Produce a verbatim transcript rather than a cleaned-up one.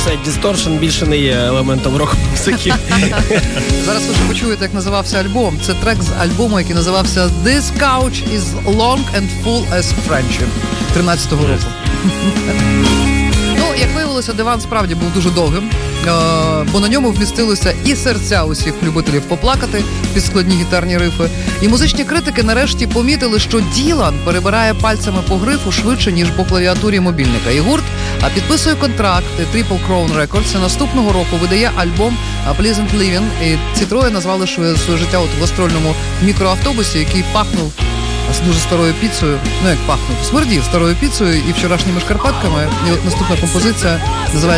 все, дісторшн більше не є елементом рок-музики. Зараз ви ж почуєте, як називався альбом. Це трек з альбому, який називався This Couch is Long and Full as Friendship тринадцятого року. Ну, як виявилося, диван справді був дуже довгим, бо на ньому вмістилося і серця усіх любителів поплакати під складні гітарні рифи. І музичні критики нарешті помітили, що Ділан перебирає пальцями по грифу швидше, ніж по клавіатурі мобільника. І гурт підписує контракт Triple Crown Records і наступного року видає альбом Pleasant Living. І ці троє назвали своє, своє життя от в гастрольному мікроавтобусі, який пахнув з дуже старою піцею, ну як пахнув, смердів старою піцею і вчорашніми шкарпетками. І от наступна композиція називається